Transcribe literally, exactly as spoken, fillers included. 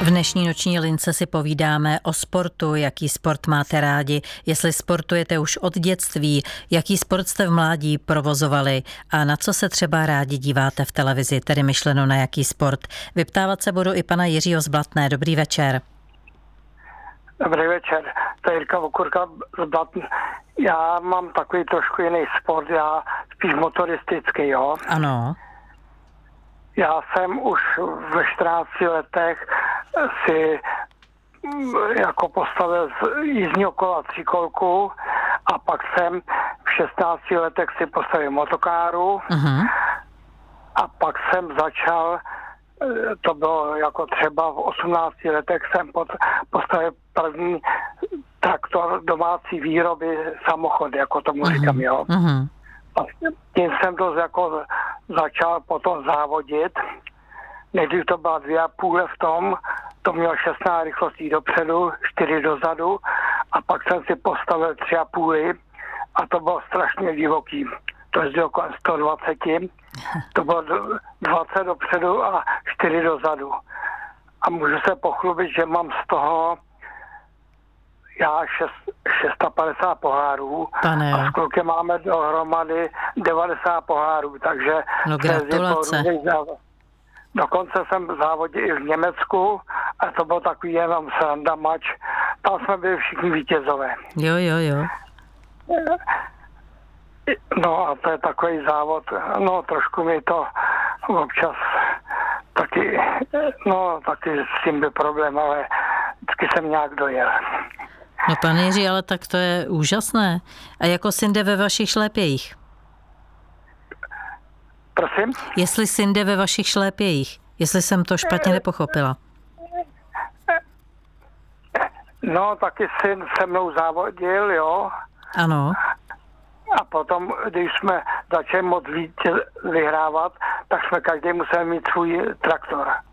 V dnešní noční lince si povídáme o sportu, jaký sport máte rádi, jestli sportujete už od dětství, jaký sport jste v mládí provozovali a na co se třeba rádi díváte v televizi, tedy myšleno na jaký sport. Vyptávat se budu i pana Jiřího z Blatné. Dobrý večer. Dobrý večer, to je Jirka Okurka z Blatné. Já mám takový trošku jiný sport, já spíš motoristický, jo. Ano. Já jsem už ve čtrnácti letech si jako postavil z jízdního kola tříkolku a pak jsem v šestnácti letech si postavil motokáru. Uh-huh. A pak jsem začal, to bylo jako třeba v osmnácti letech jsem postavil první traktor domácí výroby samochod, jako tomu uh-huh. říkám, jo. Uh-huh. A tím jsem to jako začal potom závodit. Nejdřív to byla dvě a půl v tom, to mělo šestnáct rychlostí dopředu, čtyři dozadu a pak jsem si postavil tři a půl a to bylo strašně divoký. To jezdilo kolem sto dvacet, to bylo dvacet dopředu a čtyři dozadu. A můžu se pochlubit, že mám z toho já padesát šest pohárů. Pane. A s klukem máme dohromady devadesát pohárů, takže no gratulace. Dokonce jsem závodil i v Německu a to byl takový jenom sranda mač. Tam jsme byli všichni vítězové. Jo, jo, jo. No a to je takový závod, no trošku mi to občas taky, no taky s tím byl problém, ale vždycky jsem nějak dojel. No pane Jiří, ale tak to je úžasné. A jako syn jde ve vašich šlépějích? Prosím? Jestli syn jde ve vašich šlépějích, jestli jsem to špatně nepochopila. No, taky syn se mnou závodil, jo. Ano. A potom, když jsme začali moc víc vyhrávat, tak jsme každý museli mít svůj traktor.